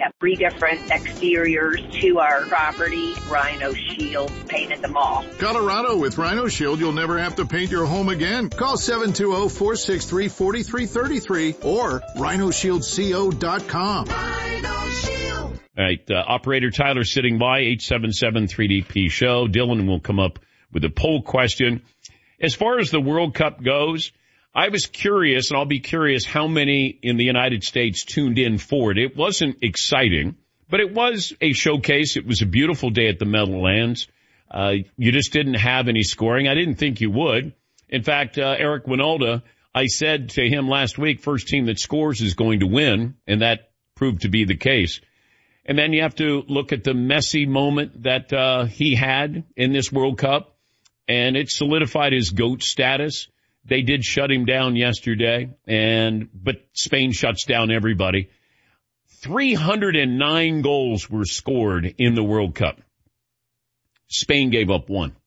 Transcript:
have 3 different exteriors to our property. Rhino Shield painted them all. Colorado, with Rhino Shield, you'll never have to paint your home again. Call 720-463-4333 or rhinoshieldco.com. Rhino Shield. All right, Operator Tyler sitting by, 877-3DP show. Dylan will come up with a poll question. As far as the World Cup goes, I was curious, and I'll be curious how many in the United States tuned in for it. It wasn't exciting, but it was a showcase. It was a beautiful day at the Meadowlands. You just didn't have any scoring. I didn't think you would. In fact, Eric Winalda, I said to him last week, first team that scores is going to win, and that proved to be the case. And then you have to look at the Messi moment that he had in this World Cup, and it solidified his GOAT status. They did shut him down yesterday, but Spain shuts down everybody. 309 goals were scored in the World Cup. Spain gave up 1.